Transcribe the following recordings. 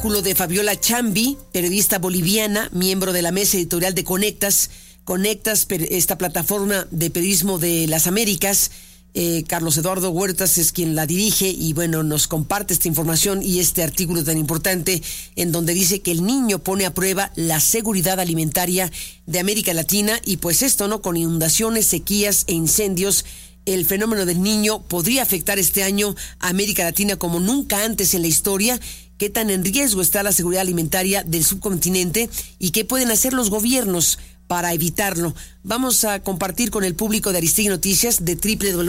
artículo de Fabiola Chambi, periodista boliviana, miembro de la mesa editorial de Conectas, esta plataforma de periodismo de las Américas. Carlos Eduardo Huertas es quien la dirige y bueno, nos comparte esta información y este artículo tan importante en donde dice que el niño pone a prueba la seguridad alimentaria de América Latina y pues esto, ¿no? Con inundaciones, sequías e incendios, el fenómeno del niño podría afectar este año a América Latina como nunca antes en la historia. ¿Qué tan en riesgo está la seguridad alimentaria del subcontinente y qué pueden hacer los gobiernos para evitarlo? Vamos a compartir con el público de Aristegui Noticias de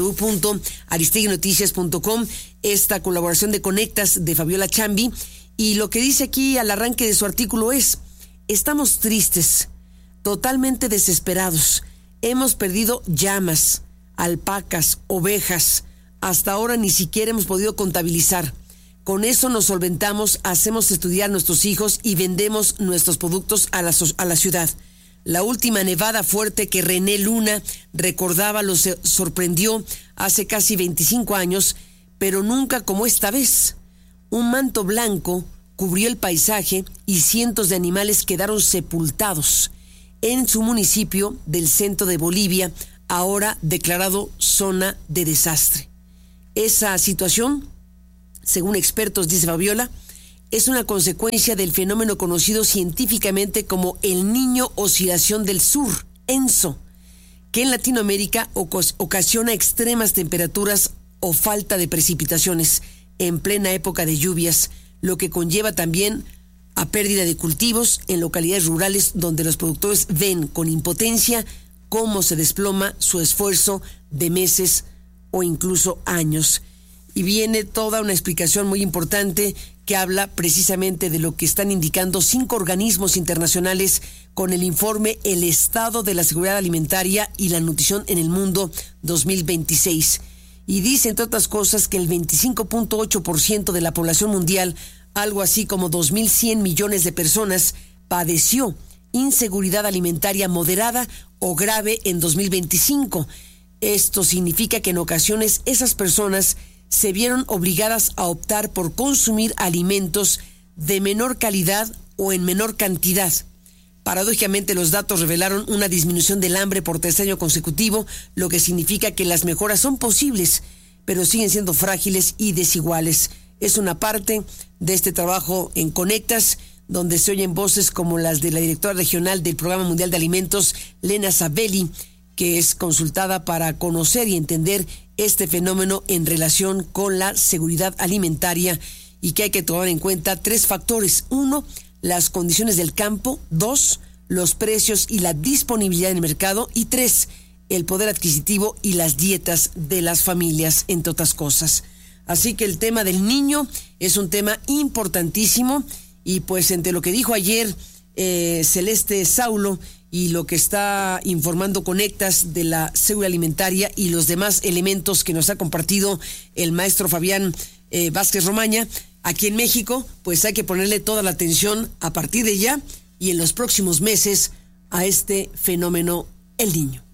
www.aristeguinoticias.com esta colaboración de Conectas de Fabiola Chambi y lo que dice aquí al arranque de su artículo es: estamos tristes, totalmente desesperados, hemos perdido llamas, alpacas, ovejas, hasta ahora ni siquiera hemos podido contabilizar. Con eso nos solventamos, hacemos estudiar a nuestros hijos y vendemos nuestros productos a la ciudad. La última nevada fuerte que René Luna recordaba lo sorprendió hace casi 25 años, pero nunca como esta vez. Un manto blanco cubrió el paisaje y cientos de animales quedaron sepultados en su municipio del centro de Bolivia, ahora declarado zona de desastre. Esa situación, según expertos, dice Fabiola, es una consecuencia del fenómeno conocido científicamente como el Niño Oscilación del Sur, ENSO, que en Latinoamérica ocasiona extremas temperaturas o falta de precipitaciones en plena época de lluvias, lo que conlleva también a pérdida de cultivos en localidades rurales donde los productores ven con impotencia cómo se desploma su esfuerzo de meses o incluso años. Y viene toda una explicación muy importante que habla precisamente de lo que están indicando 5 organismos internacionales con el informe El Estado de la Seguridad Alimentaria y la Nutrición en el Mundo 2026. Y dice, entre otras cosas, que el 25.8% de la población mundial, algo así como 2.100 millones de personas, padeció inseguridad alimentaria moderada o grave en 2025. Esto significa que en ocasiones esas personas se vieron obligadas a optar por consumir alimentos de menor calidad o en menor cantidad. Paradójicamente, los datos revelaron una disminución del hambre por tercer año consecutivo, lo que significa que las mejoras son posibles, pero siguen siendo frágiles y desiguales. Es una parte de este trabajo en Conectas, donde se oyen voces como las de la directora regional del Programa Mundial de Alimentos, Lena Sabelli, que es consultada para conocer y entender este fenómeno en relación con la seguridad alimentaria y que hay que tomar en cuenta 3 factores. 1, las condiciones del campo. 2, los precios y la disponibilidad en el mercado. Y 3, el poder adquisitivo y las dietas de las familias, entre otras cosas. Así que el tema del niño es un tema importantísimo y pues entre lo que dijo ayer Celeste Saulo y lo que está informando Conectas de la seguridad alimentaria y los demás elementos que nos ha compartido el maestro Fabián Vázquez Romaña, aquí en México, pues hay que ponerle toda la atención a partir de ya y en los próximos meses a este fenómeno, el niño.